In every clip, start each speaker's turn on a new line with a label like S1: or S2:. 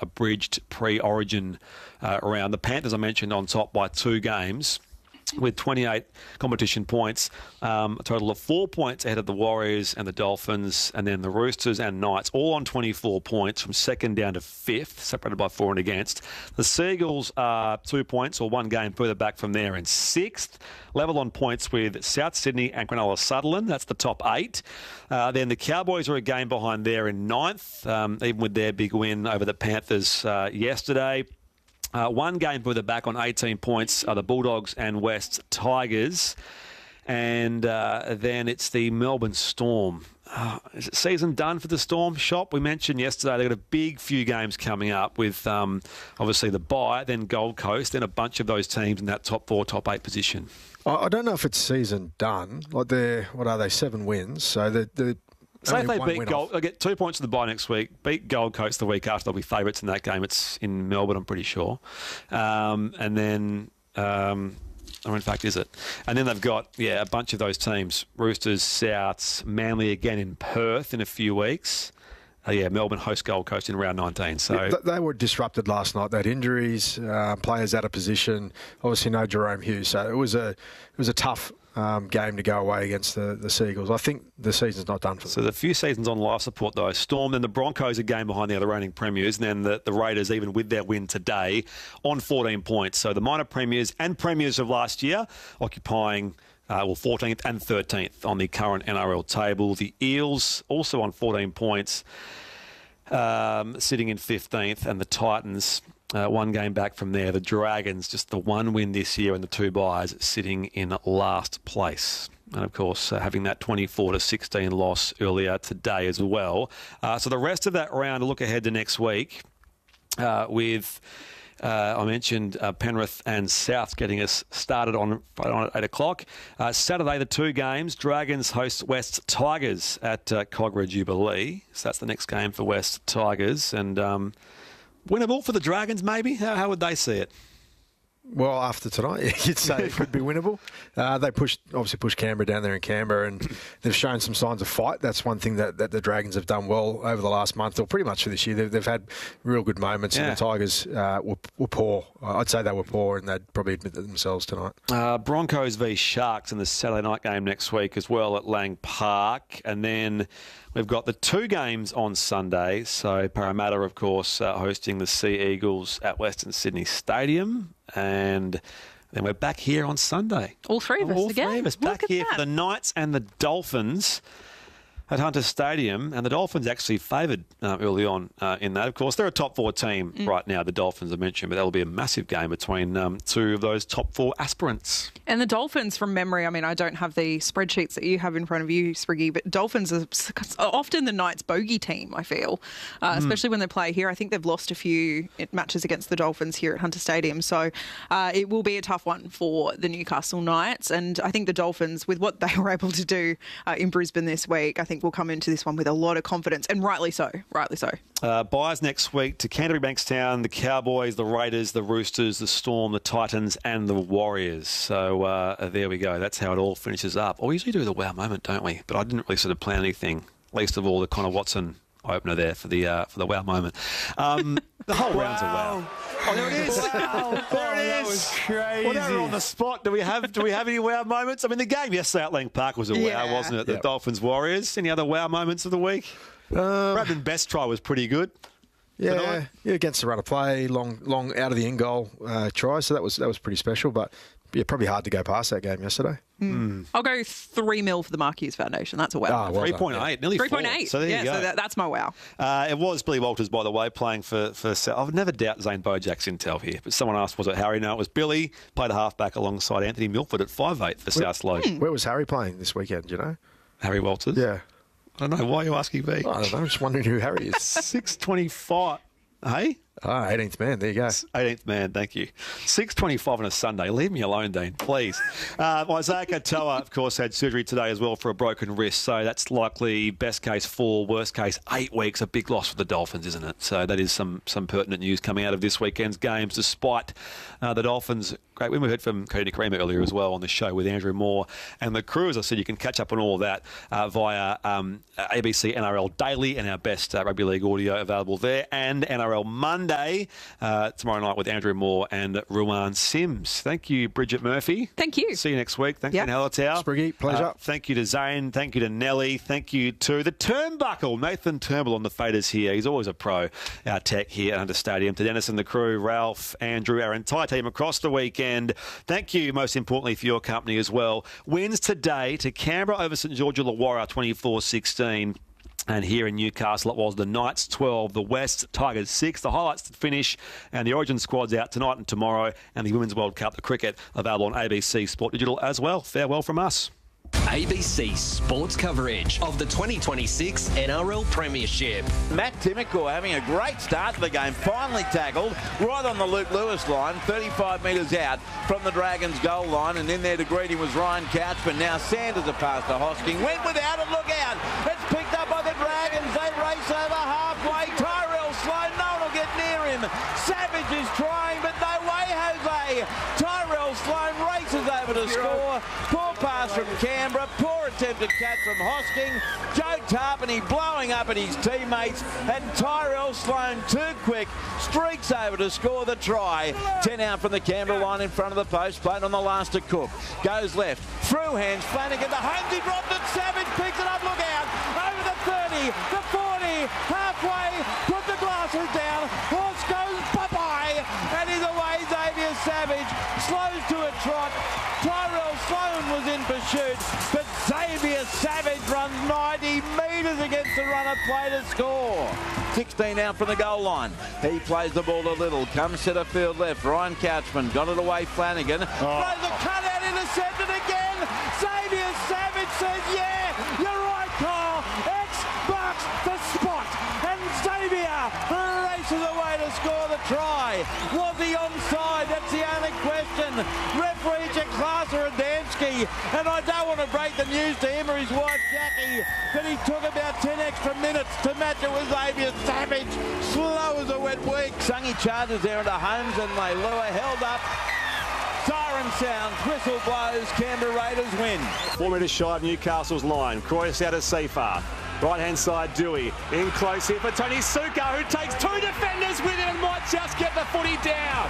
S1: bridged pre-Origin round. The Panthers, I mentioned, on top by 2 games, with 28 competition points, a total of 4 points ahead of the Warriors and the Dolphins, and then the Roosters and Knights, all on 24 points from second down to fifth, separated by 4 and against. The Seagulls are 2 points or 1 game further back from there in sixth, level on points with South Sydney and Cronulla Sutherland. That's the top 8. Then the Cowboys are a game behind there in ninth, even with their big win over the Panthers yesterday. 1 game further back on 18 points are the Bulldogs and West Tigers. And then it's the Melbourne Storm. Is it season done for the Storm shop? We mentioned yesterday they've got a big few games coming up with obviously the bye, then Gold Coast, then a bunch of those teams in that top 4, top 8 position.
S2: I don't know if it's season done. Like what are they, 7 wins? So the
S1: Say if they beat Gold, they'll get 2 points to the bye next week, beat Gold Coast the week after, they'll be favourites in that game. It's in Melbourne, I'm pretty sure. And then, or in fact, is it? And then they've got, a bunch of those teams. Roosters, Souths, Manly again in Perth in a few weeks. Melbourne host Gold Coast in round 19. So
S2: they were disrupted last night. They had injuries, players out of position. Obviously, no Jerome Hughes. So it was a tough game to go away against the Seagulls. I think the season's not done for them.
S1: So the few seasons on life support, though. Storm, then the Broncos, a game behind the other reigning premiers, and then the Raiders, even with their win today, on 14 points. So the minor premiers and premiers of last year occupying 14th and 13th on the current NRL table. The Eels also on 14 points, sitting in 15th, and the Titans 1 game back from there. The Dragons, just the 1 win this year and the 2 byes, sitting in last place. And, of course, having that 24-16 loss earlier today as well. So the rest of that round, a look ahead to next week with... I mentioned Penrith and South getting us started on Friday night at 8 o'clock. Saturday, the 2 games. Dragons host West Tigers at Cogra Jubilee. So that's the next game for West Tigers. And winnable for the Dragons, maybe? How would they see it?
S2: Well, after tonight, you'd say it could be winnable. They obviously pushed Canberra down there in Canberra, and they've shown some signs of fight. That's one thing that the Dragons have done well over the last month, or pretty much for this year. They've had real good moments, and the Tigers were poor. I'd say they were poor, and they'd probably admit that themselves tonight.
S1: Broncos v Sharks in the Saturday night game next week as well at Lang Park. And then we've got the 2 games on Sunday. So Parramatta, of course, hosting the Sea Eagles at Western Sydney Stadium. And then we're back here on Sunday.
S3: All 3 of us again.
S1: All 3 of us back here for the Knights and the Dolphins at Hunter Stadium. And the Dolphins actually favoured early on in that. Of course, they're a top 4 team right now, the Dolphins I mentioned, but that'll be a massive game between 2 of those top 4 aspirants.
S3: And the Dolphins, from memory, I mean, I don't have the spreadsheets that you have in front of you, Spriggy, but Dolphins are often the Knights' bogey team, I feel, especially when they play here. I think they've lost a few matches against the Dolphins here at Hunter Stadium. So it will be a tough one for the Newcastle Knights. And I think the Dolphins, with what they were able to do in Brisbane this week, I think will come into this one with a lot of confidence, and rightly so.
S1: Byes next week to Canterbury Bankstown, the Cowboys, the Raiders, the Roosters, the Storm, the Titans, and the Warriors. So there we go. That's how it all finishes up. We usually do the wow moment, don't we? But I didn't really sort of plan anything, least of all the Connor Watson opener there for the wow moment. The whole round's a wow. Oh, there it is. Wow. There it is.
S2: That was crazy.
S1: Well, now we're on the spot. Do we have any wow moments? I mean, the game yesterday at Lang Park was a wow, wasn't it? The Dolphins Warriors. Any other wow moments of the week? Bradman Best's try was pretty good.
S2: Yeah, against the run of play, long out of the end goal try. So that was pretty special. But probably hard to go past that game yesterday.
S3: I'll go 3 mil for the Mark Hughes Foundation. That's a wow.
S1: 3.8, nearly 4.
S3: 3.8.
S1: So there you go.
S3: So that's my wow.
S1: It was Billy Walters, by the way, playing for South. I would never doubt Zane Bojak's intel here. But someone asked, was it Harry? No, it was Billy. Played a halfback alongside Anthony Milford at 5'8" for South Slope.
S2: Where was Harry playing this weekend, do you know?
S1: Harry Walters?
S2: Yeah.
S1: I don't know. Why are you asking me?
S2: I don't know. I'm just wondering who Harry is.
S1: 6:25. Hey?
S2: 18th man. There you go.
S1: 18th man, thank you. 6:25 on a Sunday. Leave me alone, Dean, please. Isaiah Katoa, of course, had surgery today as well for a broken wrist. So that's likely best case 4, worst case 8 weeks. A big loss for the Dolphins, isn't it? So that is some pertinent news coming out of this weekend's games, despite the Dolphins' great win. We heard from Cody Nicarima earlier as well on the show with Andrew Moore and the crew. As I said, you can catch up on all of that via ABC NRL Daily and our best rugby league audio available there, and NRL Monday. Monday tomorrow night with Andrew Moore and Ruan Sims. Thank you, Bridget Murphy.
S3: Thank you.
S1: See you next week. Thank you,
S3: Yep.
S1: Hallertau.
S2: Spriggy, pleasure.
S1: Thank you to Zane. Thank you to Nelly. Thank you to the Turnbuckle, Nathan Turnbull on the faders here. He's always a pro, our tech here at Under Stadium. To Dennis and the crew, Ralph, Andrew, our entire team across the weekend. Thank you, most importantly, for your company as well. Wins today to Canberra over St George Illawarra, 24-16. And here in Newcastle, it was the Knights 12, the West Tigers 6. The highlights to finish, and the Origin squad's out tonight and tomorrow, and the Women's World Cup, the cricket, available on ABC Sport Digital as well. Farewell from us.
S4: ABC Sports coverage of the 2026 NRL Premiership.
S5: Matt Timmickle having a great start to the game, finally tackled right on the Luke Lewis line, 35 metres out from the Dragons goal line, and in there to greet him was Ryan Couchman. Now Sanders a pass to Hosking, went without it, look out, it's picked up by the Dragons, they race over halfway, Tyrell Sloan, no one will get near him, Savage is trying but no way Jose, Tyrell Sloan races over to score, poor pass from Canberra, poor attempted catch from Hosking, Joe Tarpany blowing up at his teammates, and Tyrell Sloan too quick, streaks over to score the try. 10 out from the Canberra line in front of the post, played on the last to Cook, goes left, through hands, Flanagan to Holmes, he dropped it, Savage picks it up, look out, over the 30, the 40, halfway, put the glasses down, horse goes bye-bye, and he's away, Xavier Savage, slows to a trot, Tyrell Sloan was in pursuit, but Xavier Savage runs 90 metres against the runner play to score. 16 out from the goal line. He plays the ball a little, comes centre field left, Ryan Couchman, got it away, Flanagan, throws a cut out, intercepted again, Xavier Savage says, yeah, you're right, Kyle, X-Bucks the spot, and Xavier races away to score the try. Was he onside? That's the only question. Referee Jaclasa Adamski, and I don't want to break the news to him or his wife Jackie, but he took about 10 extra minutes to match it with Xavier Savage. Slow as a wet week. Sungy charges there into Holmes and they lure, held up. Siren sounds, whistle blows, Canberra Raiders win.
S1: 4 metres shy of Newcastle's line. Croyce out of Seafar. Right-hand side, Dewey. In close here for Tony Suka, who takes two defenders with him and might just get the footy down.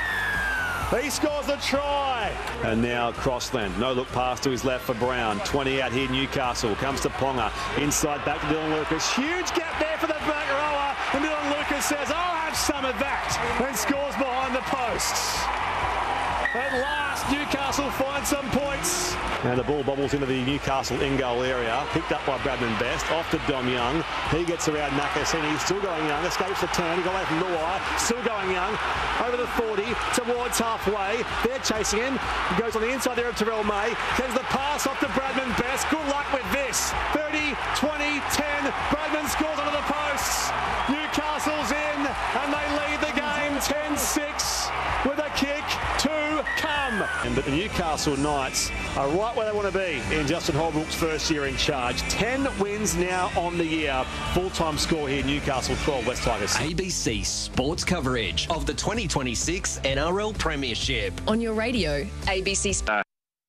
S1: He scores the try. And now Crossland. No look pass to his left for Brown. 20 out here, Newcastle. Comes to Ponga. Inside back to Dylan Lucas. Huge gap there for the back rower. And Dylan Lucas says, I'll have some of that. And scores behind the posts. At last, Newcastle finds some points. Now the ball bobbles into the Newcastle in-goal area. Picked up by Bradman Best. Off to Dom Young. He gets around Nakasini. Still going Young. Escapes the turn. He got away from Luai. Still going Young. Over the 40. Towards halfway. They're chasing him. He goes on the inside there of Terrell May. Sends the pass off to Bradman Best. Good luck with this. 30, 20, 10. Bradman scores onto the posts. Newcastle's in. And they lead the game 10-6 with a kick to come. But the Newcastle Knights are right where they want to be in Justin Holbrook's first year in charge. 10 wins now on the year. Full-time score here, Newcastle 12, West Tigers.
S4: ABC Sports coverage of the 2026 NRL Premiership.
S6: On your radio, ABC Sports.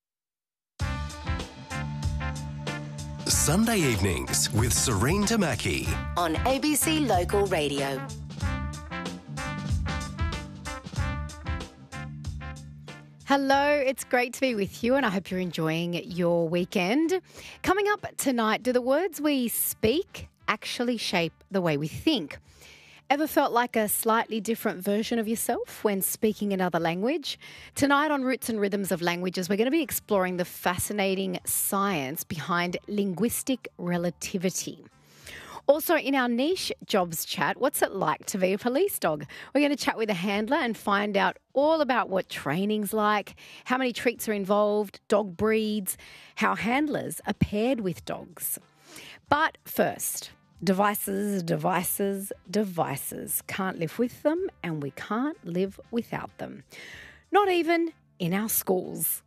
S7: Sunday evenings with Serene Tamaki
S8: on ABC Local Radio.
S9: Hello, it's great to be with you and I hope you're enjoying your weekend. Coming up tonight, do the words we speak actually shape the way we think? Ever felt like a slightly different version of yourself when speaking another language? Tonight on Roots and Rhythms of Languages, we're going to be exploring the fascinating science behind linguistic relativity. Also, in our niche jobs chat, what's it like to be a police dog? We're going to chat with a handler and find out all about what training's like, how many treats are involved, dog breeds, how handlers are paired with dogs. But first, devices. Can't live with them and we can't live without them. Not even in our schools.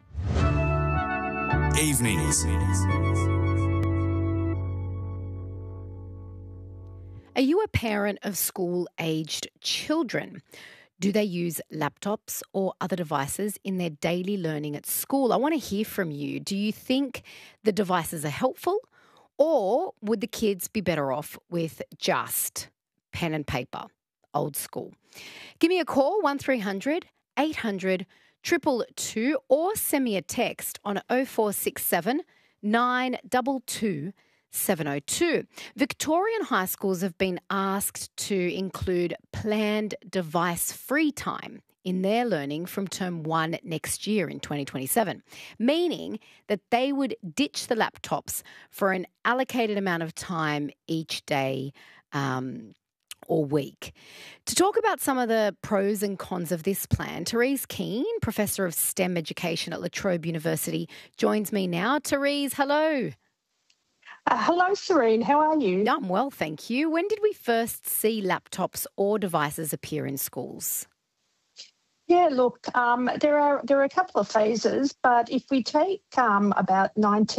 S7: Evenings.
S9: Are you a parent of school-aged children? Do they use laptops or other devices in their daily learning at school? I want to hear from you. Do you think the devices are helpful, or would the kids be better off with just pen and paper? old school. Give me a call, 1300 800 222, or send me a text on 0467 922 702. Victorian high schools have been asked to include planned device-free time in their learning from term 1 next year in 2027, meaning that they would ditch the laptops for an allocated amount of time each day or week. To talk about some of the pros and cons of this plan, Therese Keane, Professor of STEM Education at La Trobe University, joins me now. Therese, hello.
S10: Hello, Serene. How are you?
S9: I'm well, thank you. When did we first see laptops or devices appear in schools?
S10: Yeah, look, there are a couple of phases, but if we take about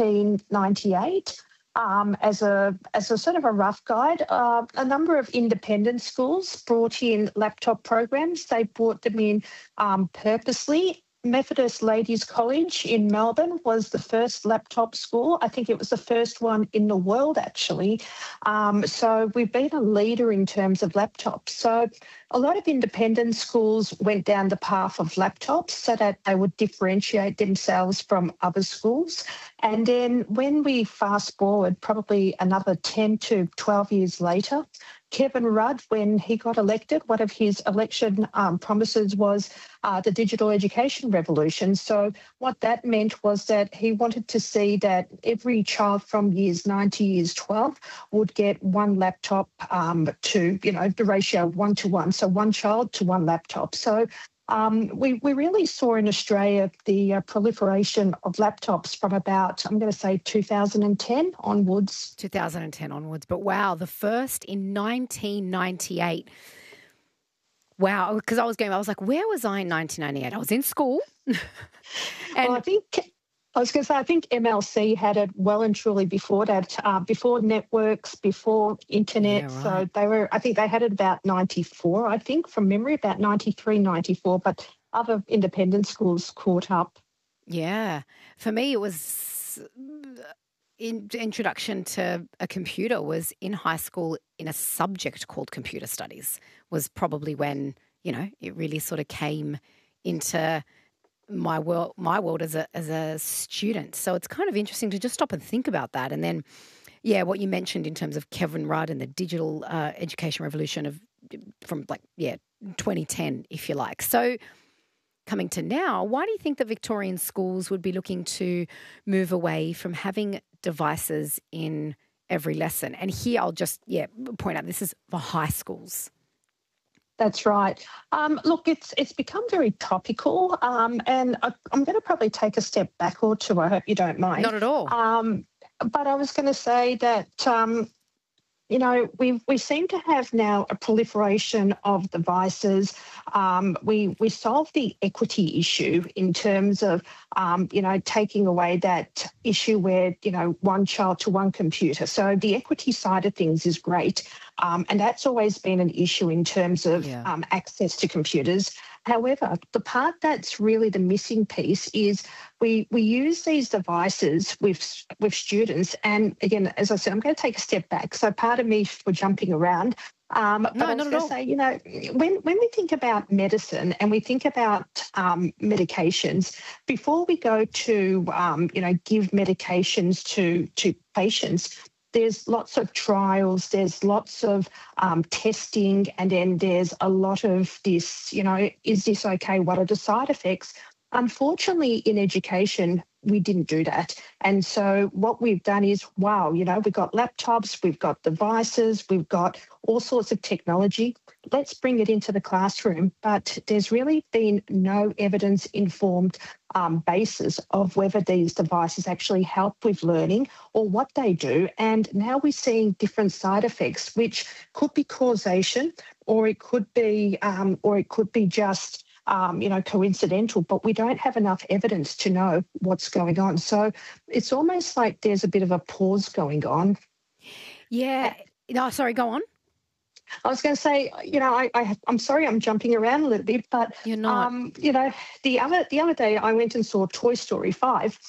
S10: 1998 as a sort of a rough guide, a number of independent schools brought in laptop programs. They brought them in purposely. Methodist Ladies College in Melbourne was the first laptop school. I think it was the first one in the world, actually. So we've been a leader in terms of laptops. So a lot of independent schools went down the path of laptops so that they would differentiate themselves from other schools. And then when we fast forward probably another 10 to 12 years later, Kevin Rudd, when he got elected, one of his election promises was the digital education revolution. So what that meant was that he wanted to see that every child from years 9 to years 12 would get one laptop to, the ratio of 1-to-1. So one child to one laptop. So we really saw in Australia the proliferation of laptops from about, I'm going to say 2010 onwards.
S9: 2010 onwards. But wow, the first in 1998. Wow, because I was like, where was I in 1998? I was in school.
S10: Well, I think MLC had it well and truly before that, before networks, before internet. Yeah, right. So I think they had it about 94, from memory, about 93, 94, but other independent schools caught up.
S9: Yeah. For me, it was introduction to a computer was in high school in a subject called computer studies, was probably when, it really sort of came into my world as a student. So it's kind of interesting to just stop and think about that. And then, what you mentioned in terms of Kevin Rudd and the digital education revolution from 2010, if you like. So coming to now, why do you think that Victorian schools would be looking to move away from having devices in every lesson? And here I'll just point out this is for high schools.
S10: That's right. Look, it's become very topical, and I'm going to probably take a step back or two. I hope you don't mind.
S9: Not at all.
S10: But I was going to say that, we seem to have now a proliferation of devices. We solved the equity issue in terms of, taking away that issue where, one child to one computer. So the equity side of things is great. And that's always been an issue in terms of access to computers. However, the part that's really the missing piece is we use these devices with students. And again, as I said, I'm going to take a step back. So pardon me for jumping around. But I was going to say, when we think about medicine and we think about medications, before we go to, give medications to patients, there's lots of trials, there's lots of testing, and then there's a lot of this, is this okay? What are the side effects? Unfortunately, in education, we didn't do that. And so what we've done is, we've got laptops, we've got devices, we've got all sorts of technology. Let's bring it into the classroom. But there's really been no evidence-informed basis of whether these devices actually help with learning or what they do. And now we're seeing different side effects, which could be causation, or it could be just coincidental, but we don't have enough evidence to know what's going on. So it's almost like there's a bit of a pause going on.
S9: Yeah. No, sorry, go on.
S10: I was going to say, I'm sorry I'm jumping around a little bit, but
S9: you're not.
S10: The other day I went and saw Toy Story 5.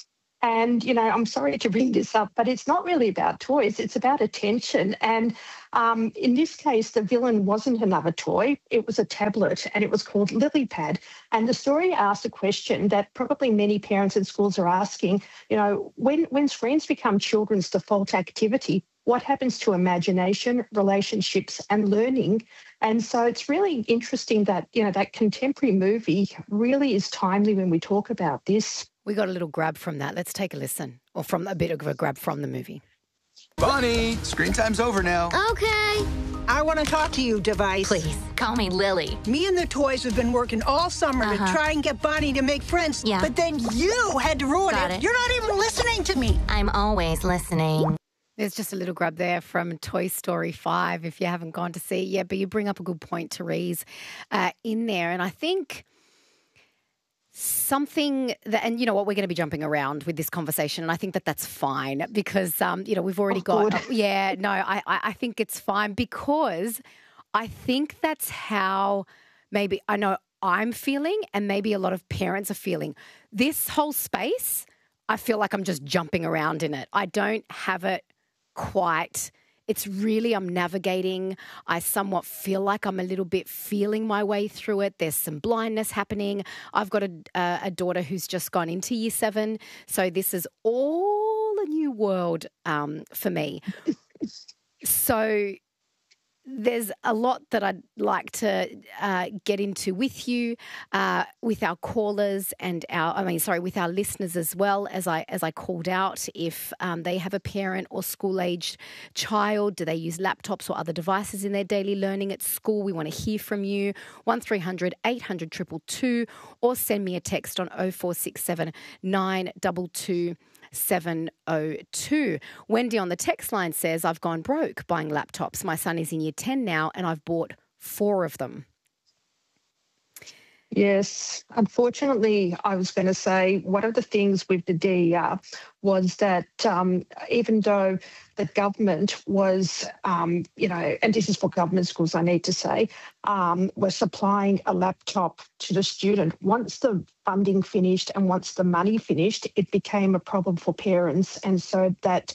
S10: And, I'm sorry to bring this up, but it's not really about toys. It's about attention. And in this case, the villain wasn't another toy. It was a tablet, and it was called LilyPad. And the story asked a question that probably many parents and schools are asking, when screens become children's default activity, what happens to imagination, relationships, and learning? And so it's really interesting that, that contemporary movie really is timely when we talk about this.
S9: We got a little grab from that. Let's take a listen, or from a bit of a grab from the movie.
S11: Bonnie, screen time's over now.
S12: Okay.
S13: I want to talk to you, device.
S12: Please, call me Lily.
S13: Me and the toys have been working all summer to try and get Bonnie to make friends.
S12: Yeah.
S13: But then you had to ruin it. You're not even listening to me.
S12: I'm always listening.
S9: There's just a little grab there from Toy Story 5 if you haven't gone to see it yet. But you bring up a good point, Therese, in there. And I think something that, and you know what, we're going to be jumping around with this conversation, and I think that that's fine because, we've already got, I think it's fine because I think that's how maybe, I know I'm feeling and maybe a lot of parents are feeling. This whole space, I feel like I'm just jumping around in it. I don't have it quite. It's really, I'm navigating. I somewhat feel like I'm a little bit feeling my way through it. There's some blindness happening. I've got a daughter who's just gone into year 7. So this is all a new world for me. So there's a lot that I'd like to get into with you, with our callers and with our listeners as well. As I called out, if they have a parent or school-aged child, do they use laptops or other devices in their daily learning at school? We want to hear from you. 1300 800 222, or send me a text on 0467 922 702. Wendy on the text line says, I've gone broke buying laptops. My son is in year 10 now and I've bought 4 of them.
S10: Yes, unfortunately, I was going to say one of the things with the DER was that even though the government was, and this is for government schools, I need to say, were supplying a laptop to the student. Once the funding finished and once the money finished, it became a problem for parents. And so that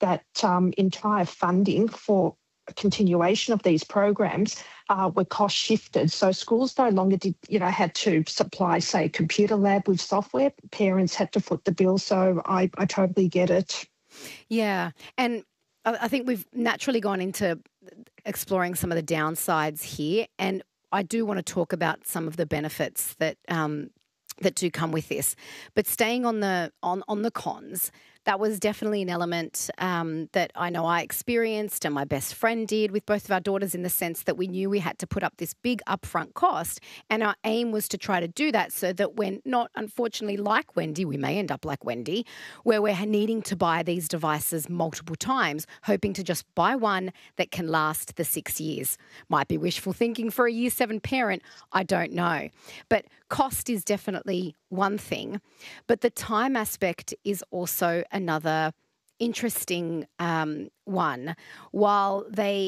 S10: entire funding for a continuation of these programs were cost shifted. So schools no longer had to supply, say, computer lab with software. Parents had to foot the bill. So I totally get it.
S9: Yeah. And I think we've naturally gone into exploring some of the downsides here. And I do want to talk about some of the benefits that that do come with this. But staying on the cons, that was definitely an element that I know I experienced and my best friend did with both of our daughters, in the sense that we knew we had to put up this big upfront cost, and our aim was to try to do that so that when not, unfortunately, like Wendy, we may end up like Wendy, where we're needing to buy these devices multiple times, hoping to just buy one that can last the 6 years. Might be wishful thinking for a year 7 parent, I don't know. But cost is definitely one thing, but the time aspect is also another interesting one. While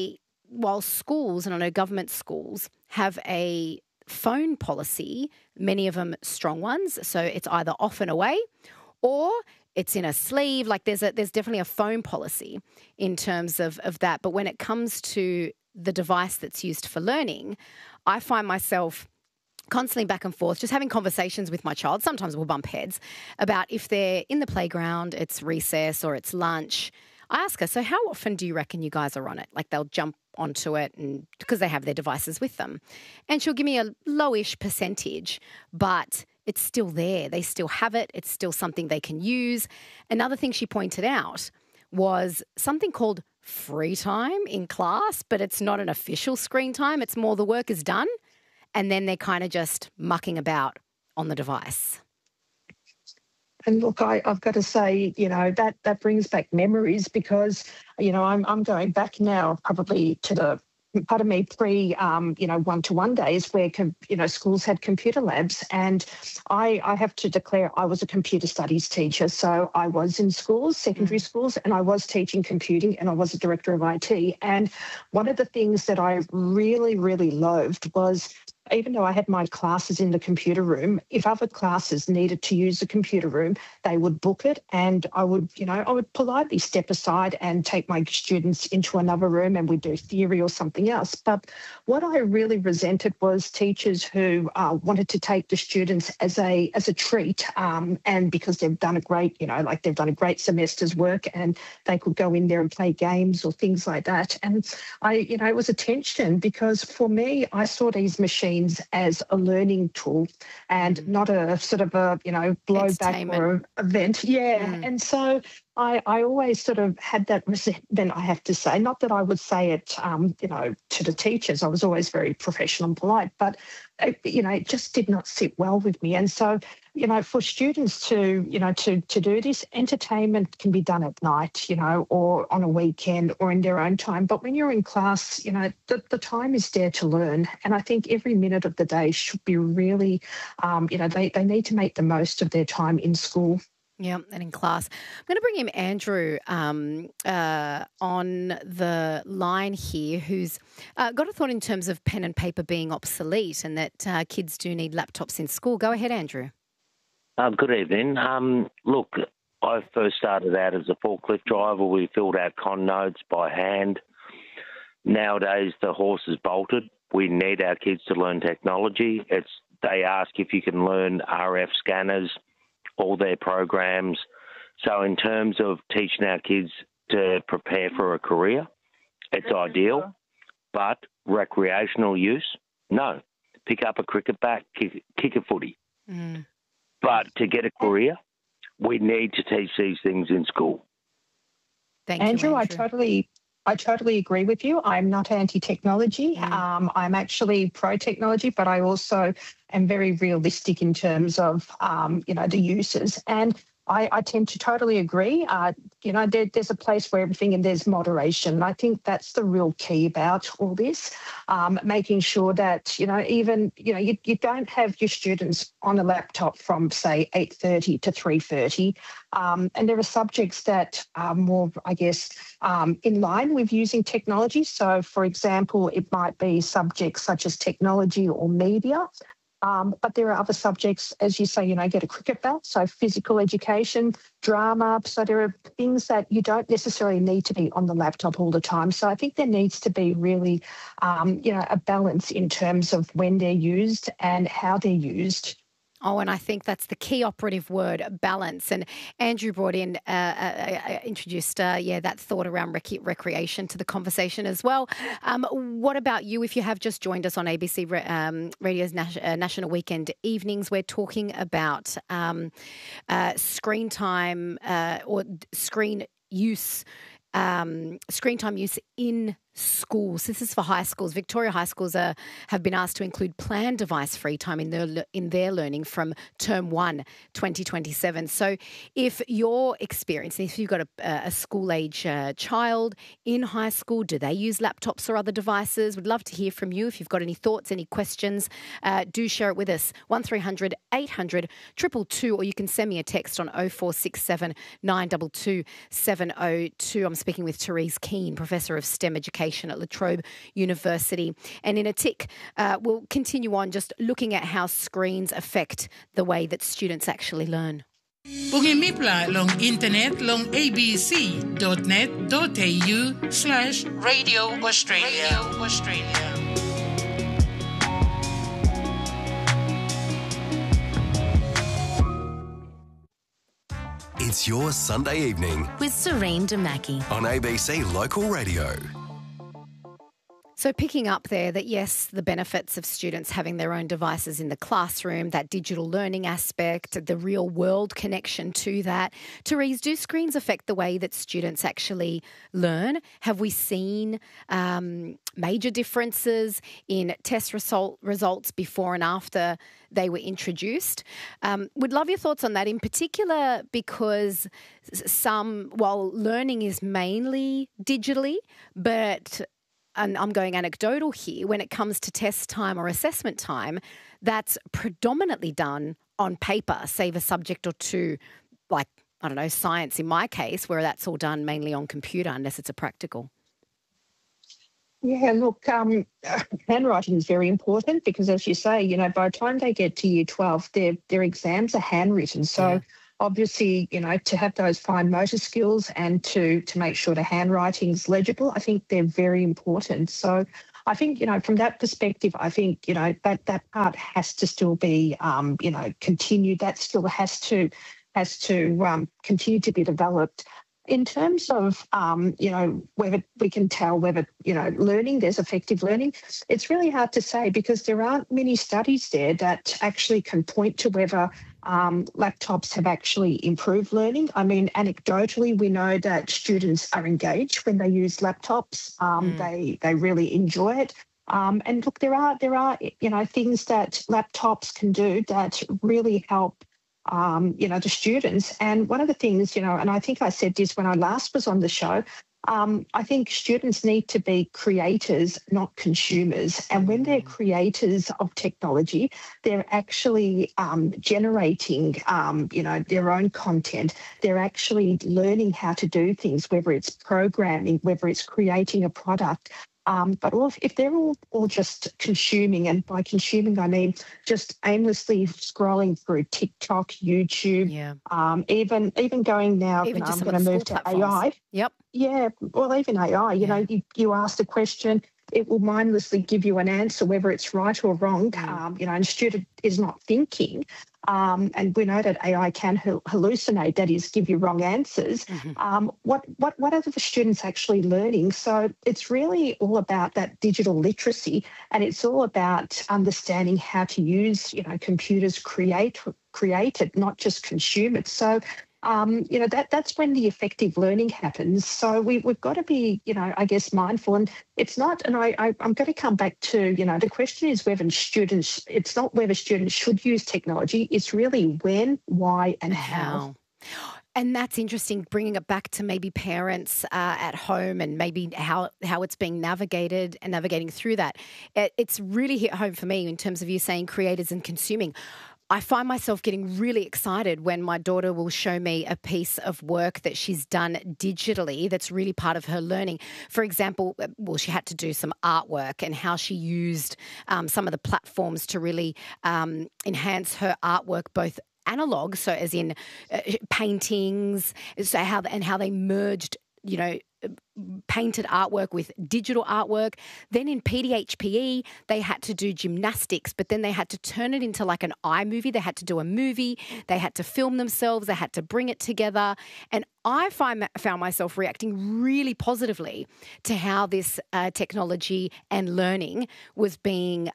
S9: schools, and I know government schools, have a phone policy, many of them strong ones, so it's either off and away or it's in a sleeve. Like there's definitely a phone policy in terms of that. But when it comes to the device that's used for learning, I find myself constantly back and forth, just having conversations with my child. Sometimes we'll bump heads about if they're in the playground, it's recess or it's lunch. I ask her, so how often do you reckon you guys are on it? Like they'll jump onto it, and because they have their devices with them. And she'll give me a lowish percentage, but it's still there. They still have it. It's still something they can use. Another thing she pointed out was something called free time in class, but it's not an official screen time. It's more the work is done, and then they're kind of just mucking about on the device.
S10: And look, I've got to say, that brings back memories because, I'm going back now probably to the pre, one-to-one days where, schools had computer labs. And I have to declare I was a computer studies teacher. So I was in schools, secondary schools, and I was teaching computing, and I was a director of IT. And one of the things that I really, really loathed was even though I had my classes in the computer room, if other classes needed to use the computer room, they would book it, and I would politely step aside and take my students into another room, and we'd do theory or something else. But what I really resented was teachers who wanted to take the students as a treat, and because they've done a great, they've done a great semester's work, and they could go in there and play games or things like that. And it was a tension, because for me, I saw these machines as a learning tool and not a sort of a, blowback or event. Yeah. And so I always sort of had that resentment, I have to say. Not that I would say it, to the teachers. I was always very professional and polite, but, it just did not sit well with me. And so, for students to do this, entertainment can be done at night, or on a weekend or in their own time. But when you're in class, the time is there to learn. And I think every minute of the day should be really, they need to make the most of their time in school.
S9: Yeah, and in class. I'm going to bring in Andrew on the line here, who's got a thought in terms of pen and paper being obsolete and that kids do need laptops in school. Go ahead, Andrew.
S14: Good evening. Look, I first started out as a forklift driver. We filled out con notes by hand. Nowadays, the horse is bolted. We need our kids to learn technology. They ask if you can learn RF scanners, all their programs. So in terms of teaching our kids to prepare for a career, it's ideal. But recreational use, no. Pick up a cricket bat, kick a footy. But to get a career, we need to teach these things in school.
S10: Thank you, Andrew. I totally agree with you. I'm not anti-technology. I'm actually pro-technology, but I also am very realistic in terms of, the uses. And I tend to totally agree. There's a place for everything and there's moderation. I think that's the real key about all this, making sure that, you don't have your students on a laptop from, say, 8:30 to 3:30. And there are subjects that are more, I guess, in line with using technology. So, for example, it might be subjects such as technology or media. But there are other subjects, as you say, get a cricket bat, so physical education, drama. So there are things that you don't necessarily need to be on the laptop all the time. So I think there needs to be really, a balance in terms of when they're used and how they're used.
S9: Oh, and I think that's the key operative word, balance. And Andrew brought in, introduced, that thought around recreation to the conversation as well. What about you? If you have just joined us on ABC Radio's National Weekend Evenings, we're talking about screen time or screen use. Screen time use in schools. This is for high schools. Victoria high schools have been asked to include planned device-free time in their learning from Term 1, 2027. So if you're experiencing, if you've got a school-age child in high school, do they use laptops or other devices? We'd love to hear from you. If you've got any thoughts, any questions, do share it with us. 1300 800 222, or you can send me a text on 0467 922 702. I'm speaking with Therese Keane, Professor of STEM Education at La Trobe University. And in a tick, we'll continue on just looking at how screens affect the way that students actually learn.
S15: Pugimipla long internet long abc.net.au/Radio Australia.
S7: It's your Sunday evening
S8: with Serene Damaki
S7: on ABC Local Radio.
S9: So picking up there that, yes, the benefits of students having their own devices in the classroom, that digital learning aspect, the real world connection to that. Therese, do screens affect the way that students actually learn? Have we seen major differences in test results before and after they were introduced? Would love your thoughts on that, in particular because while learning is mainly digitally, but... and I'm going anecdotal here, when it comes to test time or assessment time, that's predominantly done on paper, save a subject or two, like, I don't know, science in my case, where that's all done mainly on computer unless it's a practical.
S10: Yeah, look, handwriting is very important because, as you say, you know, by the time they get to year 12, their exams are handwritten. So obviously, you know, to have those fine motor skills and to make sure the handwriting is legible, I think they're very important. So I think, you know, from that perspective, I think, you know, that part has to still be, you know, continued. That still has to continue to be developed. In terms of, you know, whether we can tell whether, you know, there's effective learning, it's really hard to say because there aren't many studies there that actually can point to whether laptops have actually improved learning. I mean, anecdotally, we know that students are engaged when they use laptops. They really enjoy it. And look, there are, you know, things that laptops can do that really help you know, the students. And one of the things, you know, and I think I said this when I last was on the show, I think students need to be creators, not consumers. And when they're creators of technology, they're actually generating, you know, their own content. They're actually learning how to do things, whether it's programming, whether it's creating a product. But if they're all just consuming, and by consuming I mean just aimlessly scrolling through TikTok, YouTube, even going now,
S9: even
S10: I'm going to move to AI.
S9: Yep.
S10: Yeah, well, even AI, you know, you ask a question, it will mindlessly give you an answer, whether it's right or wrong, you know, and the student is not thinking. And we know that AI can hallucinate, that is, give you wrong answers. What are the students actually learning? So it's really all about that digital literacy, and it's all about understanding how to use, you know, computers, create it, not just consume it. So you know, that's when the effective learning happens. So we've got to be, you know, I guess mindful. And it's not, and I'm going to come back to, you know, the question is whether students, it's not whether students should use technology, it's really when, why and how.
S9: And that's interesting, bringing it back to maybe parents at home and maybe how it's being navigated and navigating through that. It's really hit home for me in terms of you saying creators and consuming. I find myself getting really excited when my daughter will show me a piece of work that she's done digitally that's really part of her learning. For example, well, she had to do some artwork and how she used some of the platforms to really enhance her artwork, both analog, so as in paintings, so how they merged, you know, painted artwork with digital artwork. Then in PDHPE, they had to do gymnastics, but then they had to turn it into like an iMovie. They had to do a movie. They had to film themselves. They had to bring it together. And I found myself reacting really positively to how this technology and learning was being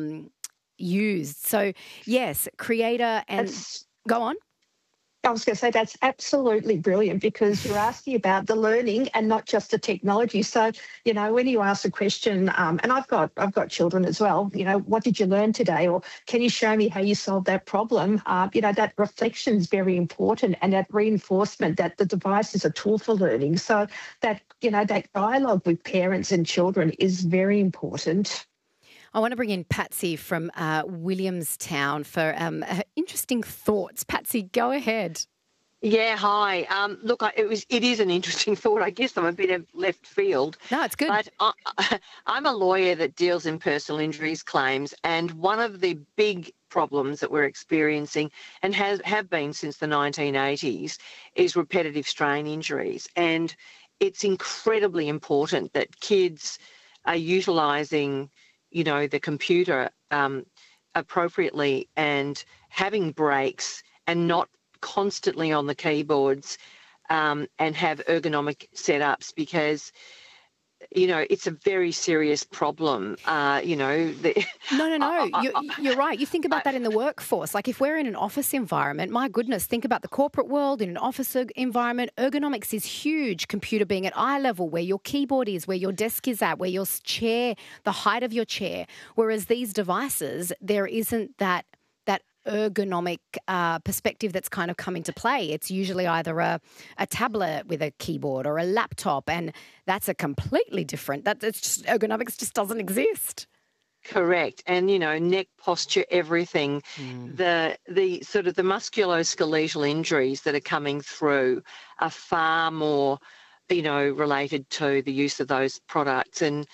S9: used. So, yes, creator and... Go on.
S10: I was going to say that's absolutely brilliant because you're asking about the learning and not just the technology. So, you know, when you ask a question, and I've got children as well, you know, what did you learn today? Or can you show me how you solved that problem? You know, that reflection is very important, and that reinforcement that the device is a tool for learning. So that, you know, that dialogue with parents and children is very important.
S9: I want to bring in Patsy from Williamstown for interesting thoughts. Patsy, go ahead.
S16: Yeah, hi. Look, it is an interesting thought. I guess I'm a bit of left field.
S9: No, it's good.
S16: But I'm a lawyer that deals in personal injuries claims, and one of the big problems that we're experiencing and have been since the 1980s is repetitive strain injuries. And it's incredibly important that kids are utilising, you know, the computer appropriately and having breaks and not constantly on the keyboards and have ergonomic setups because, you know, it's a very serious problem. You know,
S9: No. You're right. You think about that in the workforce. Like if we're in an office environment, my goodness, think about the corporate world in an office environment. Ergonomics is huge. Computer being at eye level, where your keyboard is, where your desk is at, where your chair, the height of your chair. Whereas these devices, there isn't that ergonomic perspective that's kind of come into play. It's usually either a tablet with a keyboard or a laptop, and that's a completely different. Ergonomics just doesn't exist.
S16: Correct. And, you know, neck posture, everything, the sort of the musculoskeletal injuries that are coming through are far more, you know, related to the use of those products. And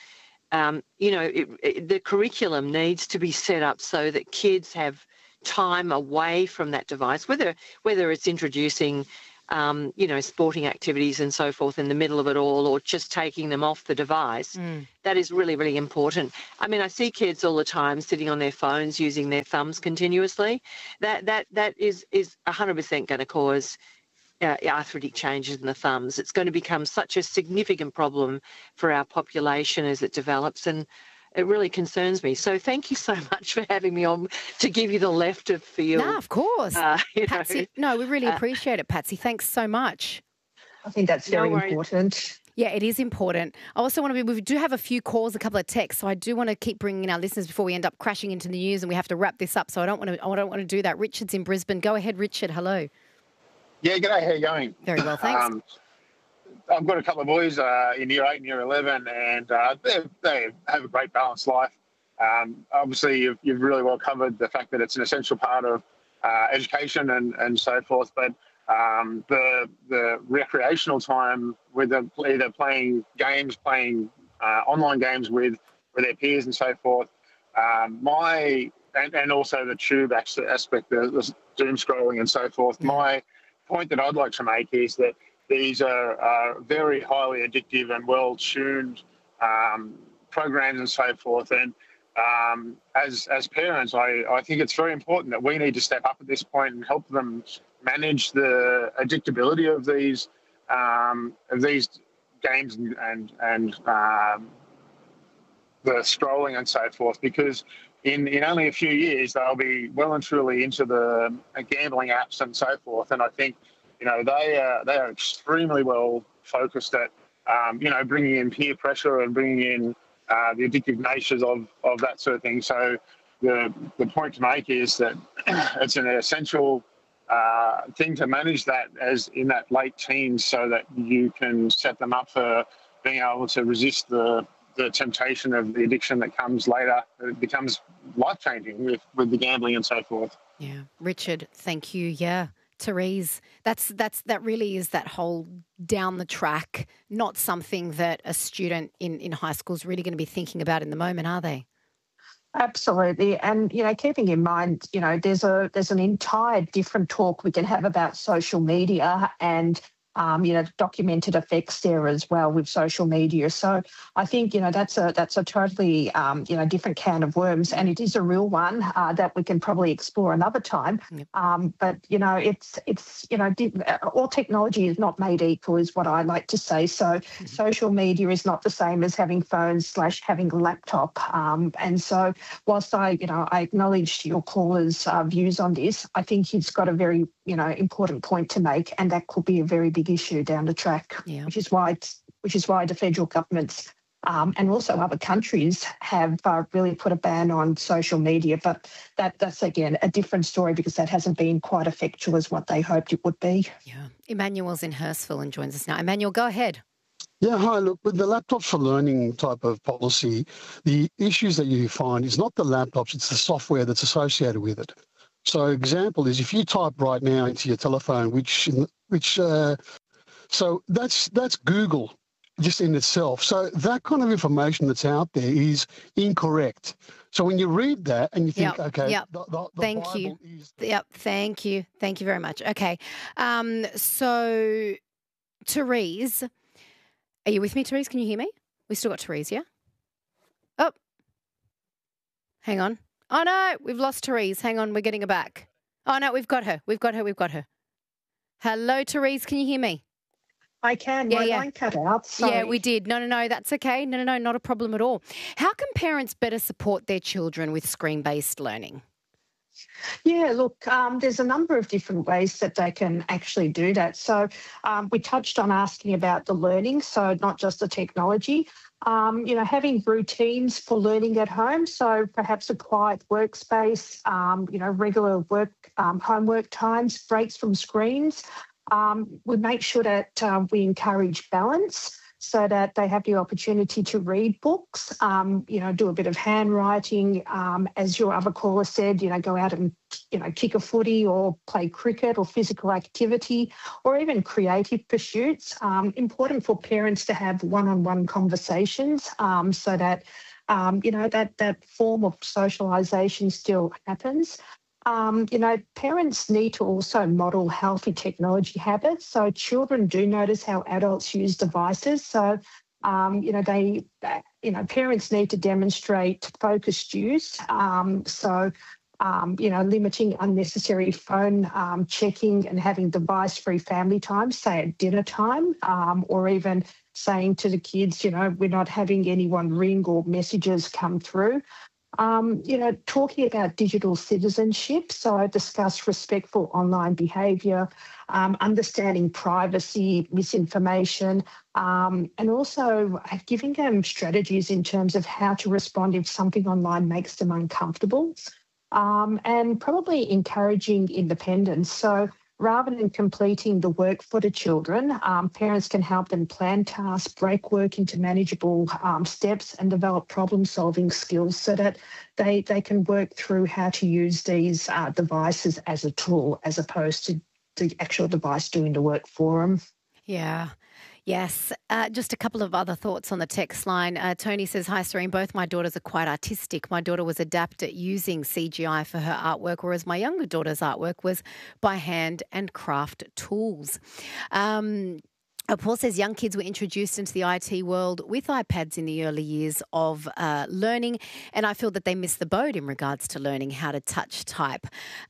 S16: the curriculum needs to be set up so that kids have time away from that device, whether it's introducing sporting activities and so forth in the middle of it all, or just taking them off the device. That is really, really important. I mean, I see kids all the time sitting on their phones using their thumbs continuously. That is 100% going to cause arthritic changes in the thumbs. It's going to become such a significant problem for our population as it develops, and it really concerns me. So thank you so much for having me on to give you the left of field.
S9: No, of course. Patsy, no, we really appreciate it, Patsy. Thanks so much.
S10: I think that's very important.
S9: Yeah, it is important. I also want to we do have a few calls, a couple of texts, so I do want to keep bringing in our listeners before we end up crashing into the news and we have to wrap this up. So I don't want to do that. Richard's in Brisbane. Go ahead, Richard. Hello.
S17: Yeah, g'day. How you going?
S9: Very well, thanks.
S17: I've got a couple of boys in year 8 and year 11, and they have a great balanced life. Obviously, you've really well covered the fact that it's an essential part of education and so forth. But the recreational time with them, either playing games, playing online games with their peers and so forth, and also the tube aspect, the doom scrolling and so forth. My point that I'd like to make is that these are very highly addictive and well-tuned programs and so forth. And as parents, I think it's very important that we need to step up at this point and help them manage the addictability of these games and the scrolling and so forth, because in only a few years they'll be well and truly into the gambling apps and so forth. And I think they are extremely well focused at bringing in peer pressure and bringing in the addictive natures of that sort of thing. So the point to make is that it's an essential thing to manage that as in that late teens, so that you can set them up for being able to resist the temptation of the addiction that comes later. It becomes life-changing with the gambling and so forth.
S9: Yeah. Richard, thank you. Yeah. Therese, that really is that whole down the track, not something that a student in high school is really going to be thinking about in the moment, are they?
S10: Absolutely. And, keeping in mind, there's an entire different talk we can have about social media and documented effects there as well with social media. So I think, that's a totally, different can of worms, and it is a real one that we can probably explore another time.
S9: Yep.
S10: But, it's all technology is not made equal is what I like to say. So social media is not the same as having phones / having a laptop. And so whilst I acknowledge your caller's views on this, I think he's got a very, important point to make, and that could be a very big issue down the track, which is why the federal governments and also other countries have really put a ban on social media. But that's, again, a different story, because that hasn't been quite effectual as what they hoped it would be.
S9: Yeah. Emmanuel's in Hurstville and joins us now. Emmanuel, go ahead.
S18: Yeah, hi. Look, with the laptops for learning type of policy, the issues that you find is not the laptops, it's the software that's associated with it. So example is, if you type right now into your telephone, so that's Google just in itself. So that kind of information that's out there is incorrect. So when you read that and you think, the
S9: thank
S18: Bible
S9: you.
S18: is...
S9: Yep, thank you. Thank you very much. Okay. So, Therese, are you with me, Therese? Can you hear me? We still got Therese, yeah? Oh, hang on. Oh, no, we've lost Therese. Hang on, we're getting her back. Oh, no, we've got her. We've got her. Hello, Therese, can you hear me?
S10: I can. My line cut out. Sorry.
S9: Yeah, we did. No, that's okay. No, not a problem at all. How can parents better support their children with screen-based learning?
S10: Yeah, look, there's a number of different ways that they can actually do that. So we touched on asking about the learning, so not just the technology. Having routines for learning at home, so perhaps a quiet workspace, regular work, homework times, breaks from screens. We make sure that we encourage balance. so that they have the opportunity to read books, do a bit of handwriting, as your other caller said, go out and, kick a footy or play cricket or physical activity or even creative pursuits. Important for parents to have one-on-one conversations so that, that form of socialisation still happens. Parents need to also model healthy technology habits. So children do notice how adults use devices. So, parents need to demonstrate focused use. Limiting unnecessary phone checking and having device-free family time, say at dinner time, or even saying to the kids, we're not having anyone ring or messages come through. Talking about digital citizenship, so discuss respectful online behaviour, understanding privacy, misinformation, and also giving them strategies in terms of how to respond if something online makes them uncomfortable, and probably encouraging independence. So rather than completing the work for the children, parents can help them plan tasks, break work into manageable steps and develop problem-solving skills so that they can work through how to use these devices as a tool as opposed to the actual device doing the work for them.
S9: Yeah. Yes. Just a couple of other thoughts on the text line. Tony says, hi, Serene. Both my daughters are quite artistic. My daughter was adept at using CGI for her artwork, whereas my younger daughter's artwork was by hand and craft tools. Paul says young kids were introduced into the IT world with iPads in the early years of learning, and I feel that they missed the boat in regards to learning how to touch type.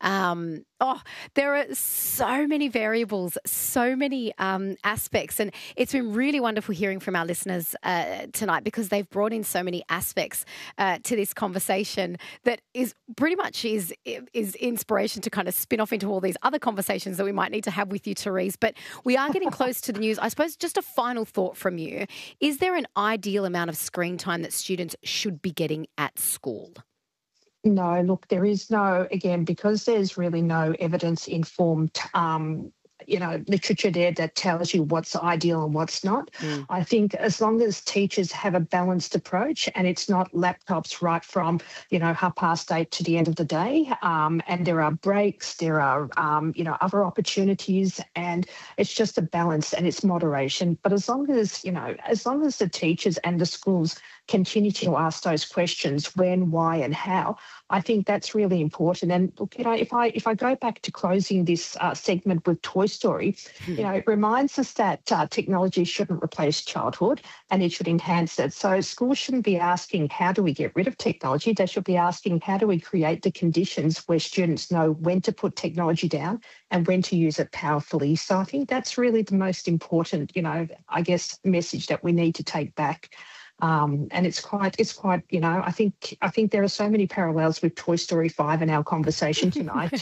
S9: There are so many variables, so many aspects, and it's been really wonderful hearing from our listeners tonight because they've brought in so many aspects to this conversation that is pretty much is inspiration to kind of spin off into all these other conversations that we might need to have with you, Therese. But we are getting close to the news. I suppose just a final thought from you. Is there an ideal amount of screen time that students should be getting at school?
S10: No, look, there is no, again, because there's really no evidence-informed, literature there that tells you what's ideal and what's not. I think as long as teachers have a balanced approach and it's not laptops right from, 8:30 to the end of the day, and there are breaks, there are, other opportunities, and it's just a balance and it's moderation. But as long as the teachers and the schools continue to ask those questions, when, why, and how, I think that's really important. And look, if I go back to closing this segment with Toy Story, it reminds us that technology shouldn't replace childhood and it should enhance it. So schools shouldn't be asking, how do we get rid of technology? They should be asking, how do we create the conditions where students know when to put technology down and when to use it powerfully? So I think that's really the most important, message that we need to take back. And it's quite, I think there are so many parallels with Toy Story 5 in our conversation tonight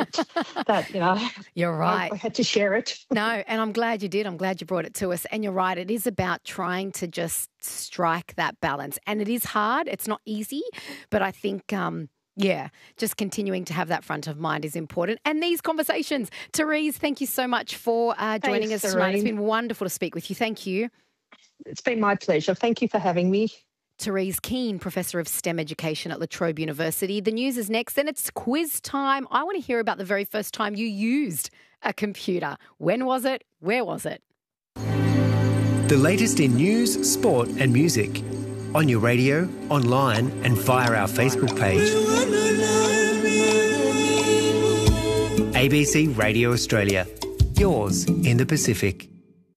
S10: that
S9: you're right.
S10: I had to share it.
S9: No, and I'm glad you did. I'm glad you brought it to us. And you're right. It is about trying to just strike that balance. And it is hard. It's not easy. But I think, just continuing to have that front of mind is important. And these conversations. Therese, thank you so much for joining us tonight. It's been wonderful to speak with you. Thank you.
S10: It's been my pleasure. Thank you for having me.
S9: Therese Keane, Professor of STEM Education at La Trobe University. The news is next, and it's quiz time. I want to hear about the very first time you used a computer. When was it? Where was it?
S19: The latest in news, sport and music. On your radio, online and via our Facebook page. ABC Radio Australia. Yours in the Pacific.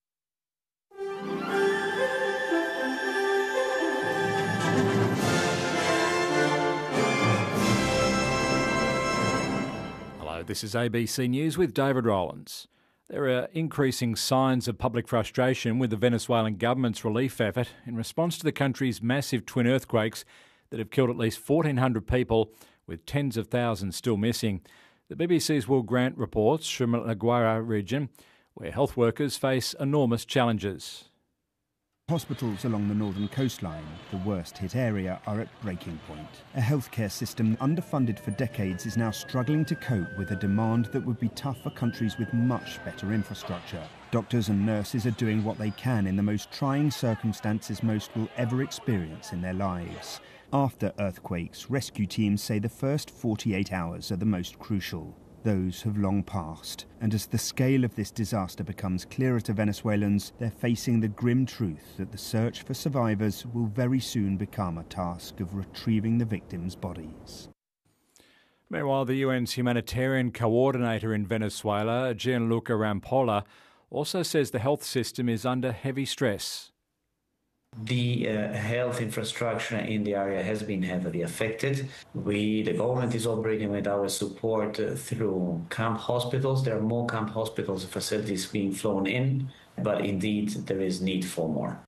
S20: This is ABC News with David Rowlands. There are increasing signs of public frustration with the Venezuelan government's relief effort in response to the country's massive twin earthquakes that have killed at least 1,400 people, with tens of thousands still missing. The BBC's Will Grant reports from La Guaira region, where health workers face enormous challenges.
S21: Hospitals along the northern coastline, the worst-hit area, are at breaking point. A healthcare system underfunded for decades is now struggling to cope with a demand that would be tough for countries with much better infrastructure. Doctors and nurses are doing what they can in the most trying circumstances most will ever experience in their lives. After earthquakes, rescue teams say the first 48 hours are the most crucial. Those have long passed, and as the scale of this disaster becomes clearer to Venezuelans, they're facing the grim truth that the search for survivors will very soon become a task of retrieving the victims' bodies.
S20: Meanwhile, the UN's humanitarian coordinator in Venezuela, Gianluca Rampolla, also says the health system is under heavy stress.
S3: The health infrastructure in the area has been heavily affected. The government is operating with our support through camp hospitals. There are more camp hospitals and facilities being flown in, but indeed there is need for more.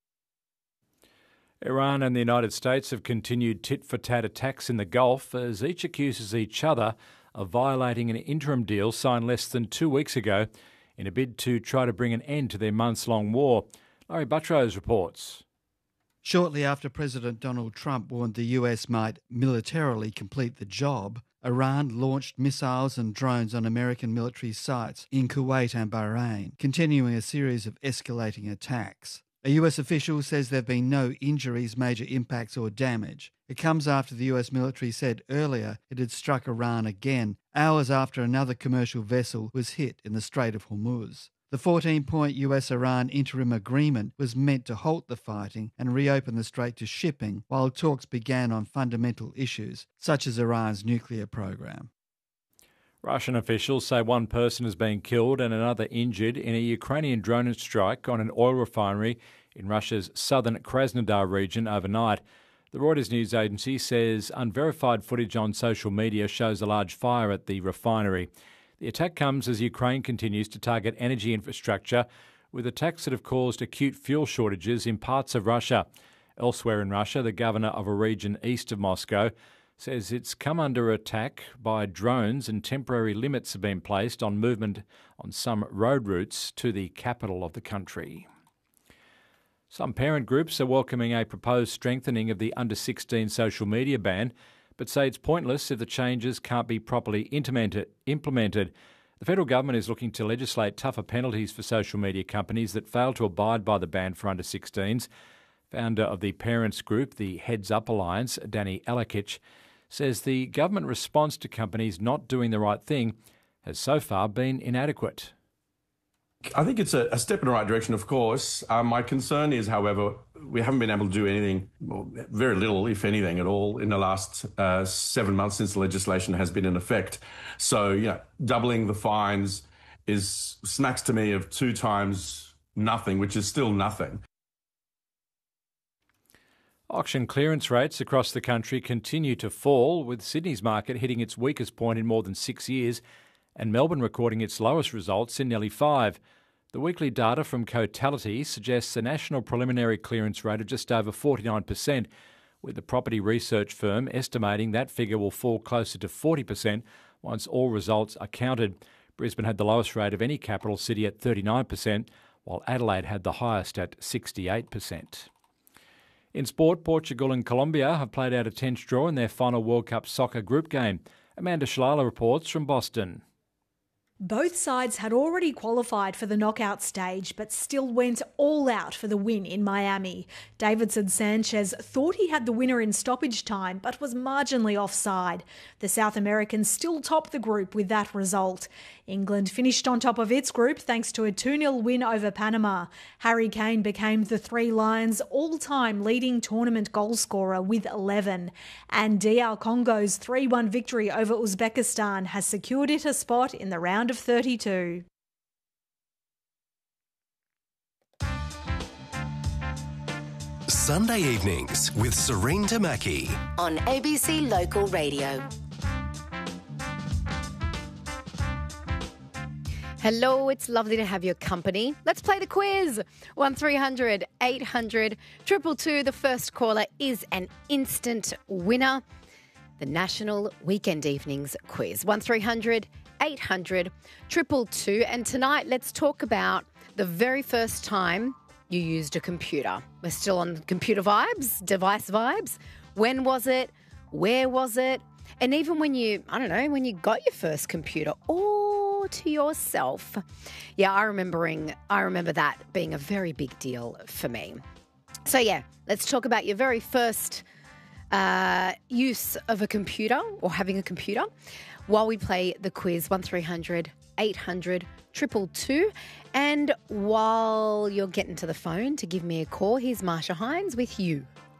S20: Iran and the United States have continued tit-for-tat attacks in the Gulf as each accuses each other of violating an interim deal signed less than 2 weeks ago in a bid to try to bring an end to their months-long war. Larry Buttrose reports.
S22: Shortly after President Donald Trump warned the US might militarily complete the job, Iran launched missiles and drones on American military sites in Kuwait and Bahrain, continuing a series of escalating attacks. A US official says there have been no injuries, major impacts or damage. It comes after the US military said earlier it had struck Iran again, hours after another commercial vessel was hit in the Strait of Hormuz. The 14-point US-Iran interim agreement was meant to halt the fighting and reopen the strait to shipping while talks began on fundamental issues, such as Iran's nuclear program.
S20: Russian officials say one person has been killed and another injured in a Ukrainian drone strike on an oil refinery in Russia's southern Krasnodar region overnight. The Reuters news agency says unverified footage on social media shows a large fire at the refinery. The attack comes as Ukraine continues to target energy infrastructure with attacks that have caused acute fuel shortages in parts of Russia. Elsewhere in Russia, the governor of a region east of Moscow says it's come under attack by drones and temporary limits have been placed on movement on some road routes to the capital of the country. Some parent groups are welcoming a proposed strengthening of the under-16 social media ban, but say it's pointless if the changes can't be properly implemented. The federal government is looking to legislate tougher penalties for social media companies that fail to abide by the ban for under-16s. Founder of the parents group, the Heads Up Alliance, Danny Alakic, says the government response to companies not doing the right thing has so far been inadequate.
S23: I think it's a step in the right direction, of course. My concern is, however, we haven't been able to do anything, well, very little, if anything, at all in the last 7 months since the legislation has been in effect. So, doubling the fines smacks to me of 2 times nothing, which is still nothing.
S20: Auction clearance rates across the country continue to fall, with Sydney's market hitting its weakest point in more than 6 years and Melbourne recording its lowest results in nearly 5. The weekly data from Cotality suggests a national preliminary clearance rate of just over 49%, with the property research firm estimating that figure will fall closer to 40% once all results are counted. Brisbane had the lowest rate of any capital city at 39%, while Adelaide had the highest at 68%. In sport, Portugal and Colombia have played out a tense draw in their final World Cup soccer group game. Amanda Shalala reports from Boston.
S24: Both sides had already qualified for the knockout stage, but still went all out for the win in Miami. Davinson Sanchez thought he had the winner in stoppage time, but was marginally offside. The South Americans still top the group with that result. England finished on top of its group thanks to a 2-0 win over Panama. Harry Kane became the Three Lions' all-time leading tournament goalscorer with 11. And DR Congo's 3-1 victory over Uzbekistan has secured it a spot in the round of 32.
S7: Sunday evenings with Serene Tamaki
S8: on ABC Local Radio.
S9: Hello, it's lovely to have your company. Let's play the quiz. 1300 800 222. The first caller is an instant winner. The National Weekend Evenings Quiz. 1300 800 222. And tonight, let's talk about the very first time you used a computer. We're still on computer vibes, device vibes. When was it? Where was it? And even when you got your first computer, or more to yourself. Yeah, I remember that being a very big deal for me. So yeah, let's talk about your very first use of a computer or having a computer while we play the quiz 1300 800 222. And while you're getting to the phone to give me a call, here's Marsha Hines with You.